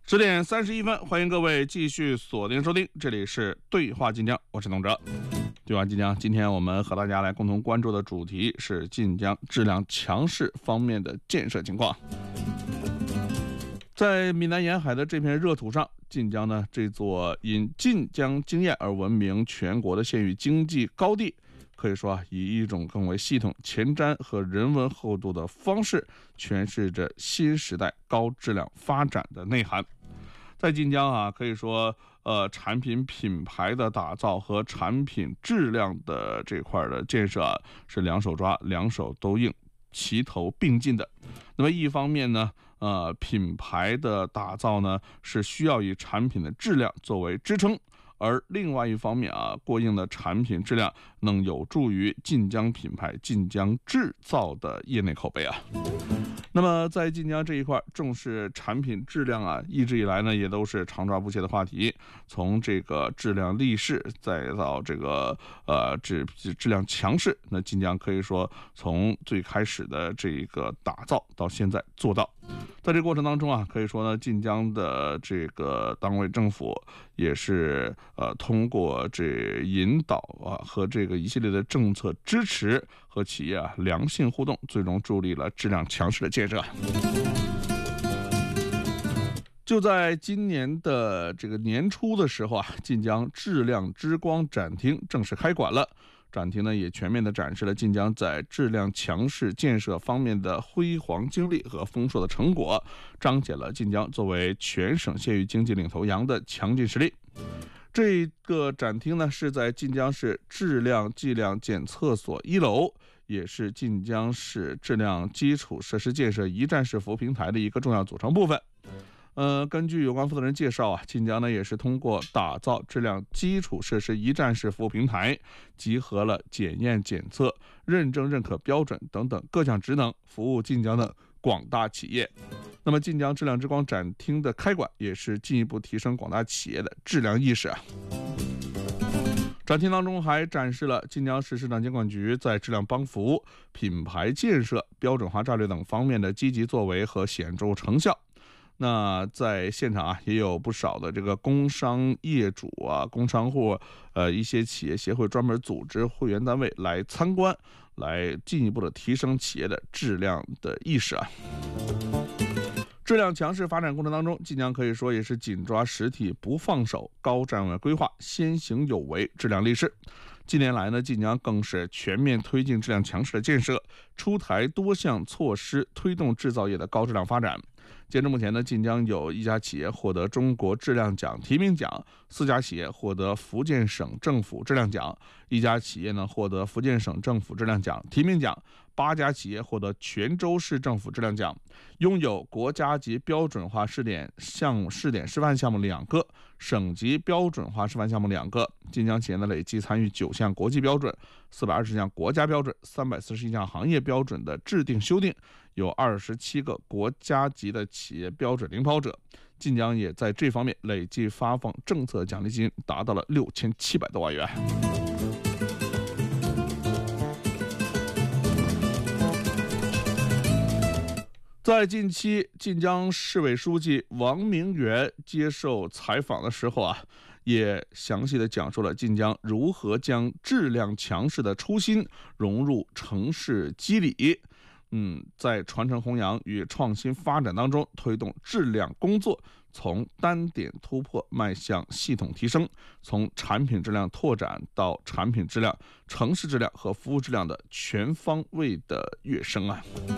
10点31分，欢迎各位继续锁定收听，这里是对话晋江，我是董哲。对话晋江，今天我们和大家来共同关注的主题是晋江质量强势方面的建设情况。在闽南沿海的这片热土上，晋江呢这座因晋江经验而闻名全国的县域经济高地，可以说以一种更为系统、前瞻和人文厚度的方式，诠释着新时代高质量发展的内涵。在晋江可以说产品品牌的打造和产品质量的这块的建设是两手抓、两手都硬、齐头并进的。那么一方面呢，品牌的打造呢是需要以产品的质量作为支撑，而另外一方面过硬的产品质量能有助于晋江品牌、晋江制造的业内口碑那么在晋江这一块，重视产品质量一直以来呢也都是常抓不懈的话题。从这个质量立势，再到这个质量强势，那晋江可以说从最开始的这个打造到现在做到。在这个过程当中可以说呢，晋江的这个党委政府也是通过这引导和这个一系列的政策支持和企业良性互动，最终助力了质量强势的建设。就在今年的这个年初的时候晋江质量之光展厅正式开馆了。展厅呢也全面地展示了晋江在质量强势建设方面的辉煌经历和丰硕的成果，彰显了晋江作为全省县域经济领头羊的强劲实力。这个展厅呢是在晋江市质量计量检测所1楼，也是晋江市质量基础设施建设一站式服务平台的一个重要组成部分。根据有关负责人介绍晋江呢也是通过打造质量基础设施一站式服务平台，集合了检验检测、认证认可标准等等各项职能，服务晋江的广大企业。那么晋江质量之光展厅的开馆也是进一步提升广大企业的质量意识展厅当中还展示了晋江市市场监管局在质量帮扶、品牌建设、标准化战略等方面的积极作为和显著成效。那在现场也有不少的这个工商业主工商户一些企业协会专门组织会员单位来参观，来进一步的提升企业的质量的意识质量强势发展过程当中，晋江可以说也是紧抓实体不放手，高战略规划，先行有为，质量立势。近年来呢，晋江更是全面推进质量强势的建设，出台多项措施，推动制造业的高质量发展。截至目前呢，晋江有1家企业获得中国质量奖提名奖，4家企业获得福建省政府质量奖，1家企业呢获得福建省政府质量奖提名奖，8家企业获得泉州市政府质量奖，拥有国家级标准化试点示范项目2个，省级标准化示范项目2个。晋江企业呢累计参与9项国际标准、420项国家标准、341项行业标准的制定修订，有27个国家级的企业标准领跑者。晋江也在这方面累计发放政策奖励金达到了6700多万元。在近期，晋江市委书记王明元接受采访的时候也详细的讲述了晋江如何将质量强势的初心融入城市机理。在传承弘扬与创新发展当中，推动质量工作从单点突破迈向系统提升，从产品质量拓展到产品质量、城市质量和服务质量的全方位的跃升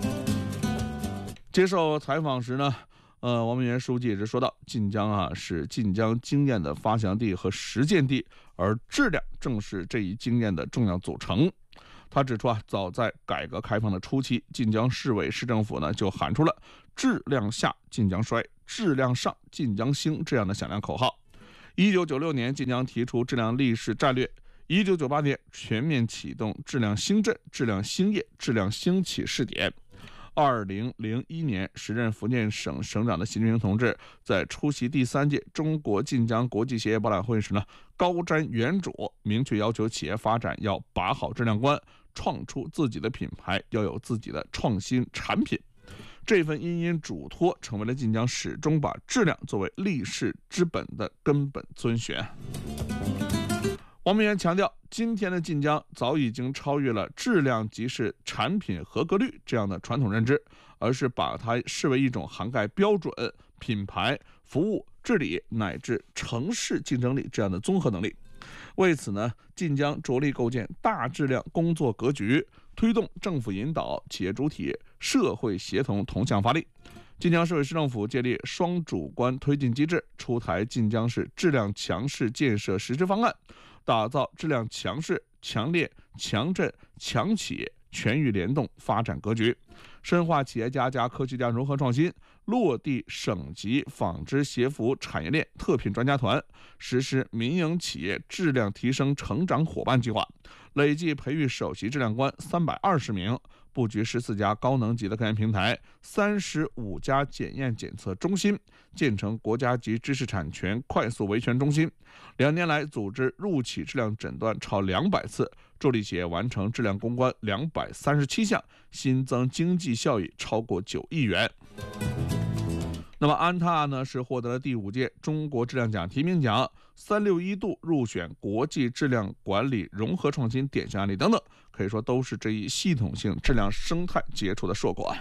接受采访时呢，王明元书记也是说到，晋江是晋江经验的发祥地和实践地，而质量正是这一经验的重要组成。他指出早在改革开放的初期，晋江市委市政府呢就喊出了质量下晋江衰，质量上晋江兴这样的响亮口号。1996年，晋江提出质量立势战略，1998年全面启动质量兴镇、质量兴业、质量兴起试点。2001年，时任福建省省长的习近平同志在出席第3届中国晋江国际协业博览会时呢，高瞻远瞩，明确要求企业发展要把好质量关，创出自己的品牌，要有自己的创新产品。 这份殷殷嘱托成为了晋江始终把质量作为立世之本的根本遵循。王明元强调，今天的晋江早已经超越了质量即是产品合格率这样的传统认知，而是把它视为一种涵盖标准、品牌、服务、治理乃至城市竞争力这样的综合能力。为此呢，晋江着力构建大质量工作格局，推动政府引导、企业主体、社会协同同向发力。晋江市委市政府建立双主观推进机制，出台晋江市质量强市建设实施方案，打造质量强市、强链、强镇、强企全域联动发展格局，深化企业家加科学家融合创新，落地省级纺织鞋服产业链特聘专家团，实施民营企业质量提升成长伙伴计划，累计培育首席质量官320名，布局14家高能级的科研平台，35家检验检测中心，建成国家级知识产权快速维权中心。2年来，组织入企质量诊断超200次，助力企业完成质量攻关237项，新增经济效益超过9亿元。那么安踏呢是获得了第5届中国质量奖提名奖，361度入选国际质量管理融合创新典型案例等等，可以说都是这一系统性质量生态结出的硕果。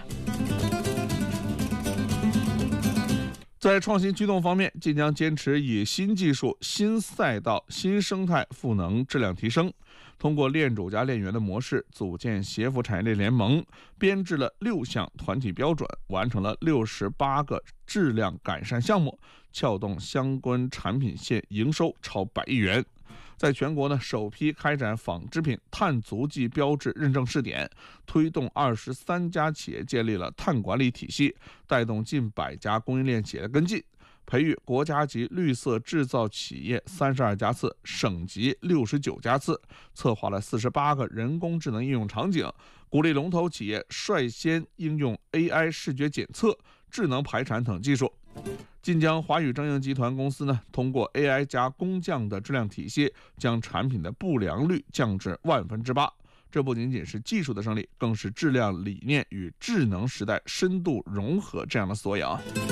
在创新驱动方面，晋江坚持以新技术、新赛道、新生态赋能质量提升，通过链主加链源的模式组建鞋服产业链联盟，编制了6项团体标准，完成了68个质量改善项目，撬动相关产品线营收超100亿元。在全国呢，首批开展纺织品碳足迹标志认证试点，推动23家企业建立了碳管理体系，带动近100家供应链企业的跟进，培育国家级绿色制造企业32家次，省级69家次，策划了48个人工智能应用场景，鼓励龙头企业率先应用 AI 视觉检测、智能排产等技术。晋江华宇正营集团公司呢，通过 AI 加工匠的质量体系，将产品的不良率降至8%。这不仅仅是技术的胜利，更是质量理念与智能时代深度融合这样的缩影。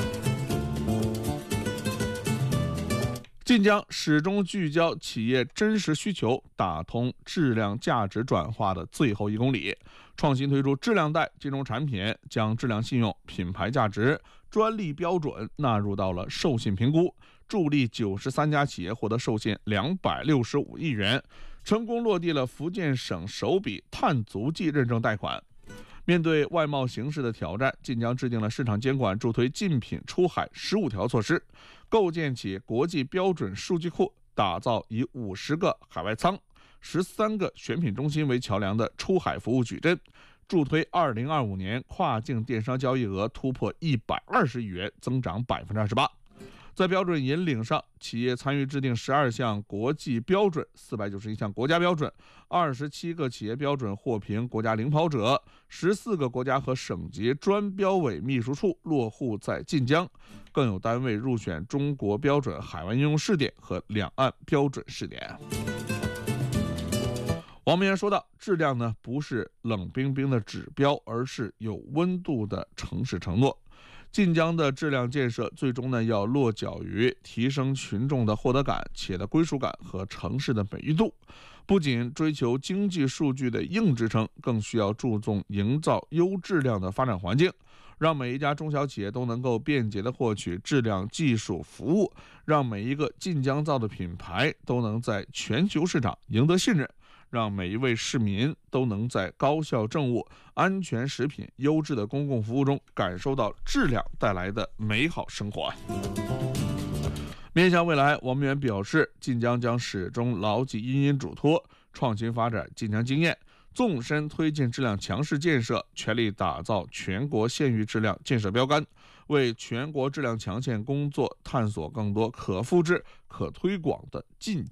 晋江始终聚焦企业真实需求，打通质量价值转化的最后1公里，创新推出质量带金融产品，将质量信用、品牌价值、专利标准纳入到了授信评估，助力93家企业获得授信265亿元，成功落地了福建省首笔碳足迹认证贷款。面对外贸形势的挑战，晋江制定了市场监管助推禁品出海15条措施，构建起国际标准数据库，打造以50个海外仓、13个选品中心为桥梁的出海服务矩阵，助推2025年跨境电商交易额突破120亿元，增长28%。在标准引领上，企业参与制定12项国际标准、491项国家标准，27个企业标准获评国家领跑者，14个国家和省级专标委秘书处落户在晋江，更有单位入选中国标准海外应用试点和两岸标准试点。王明元说道，质量呢不是冷冰冰的指标，而是有温度的城市承诺。晋江的质量建设最终呢要落脚于提升群众的获得感、企业的归属感和城市的美誉度，不仅追求经济数据的硬支撑，更需要注重营造优质量的发展环境，让每一家中小企业都能够便捷地获取质量技术服务，让每一个晋江造的品牌都能在全球市场赢得信任，让每一位市民都能在高效政务、安全食品、优质的公共服务中感受到质量带来的美好生活。面向未来，王明元表示，晋江将始终牢记殷殷嘱托，创新发展晋江经验，纵深推进质量强市建设，全力打造全国县域质量建设标杆，为全国质量强县工作探索更多可复制、可推广的晋